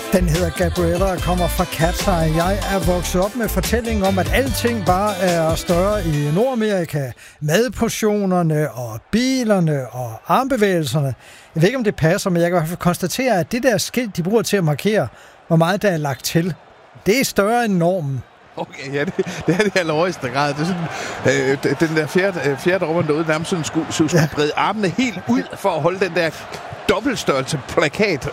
Den hedder Gabriella og kommer fra Cat's Eye. Jeg er vokset op med fortællingen om, at alting bare er større i Nordamerika. Madportionerne og bilerne og armbevægelserne. Jeg ved ikke, om det passer, men jeg kan i hvert fald konstatere, at det der skilt, de bruger til at markere, hvor meget der er lagt til, det er større end normen. Okay, ja, det er det i allerhøjeste grad. Det er sådan, den der fjerde dommer derude nærmest sådan skulle brede armene helt ud for at holde den der dobbeltstørrelse plakat